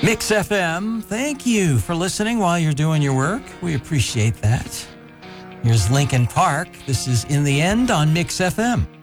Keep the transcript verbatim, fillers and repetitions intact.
Mix F M, thank you for listening while you're doing your work. We appreciate that. Here's Linkin Park. This is In the End on Mix F M.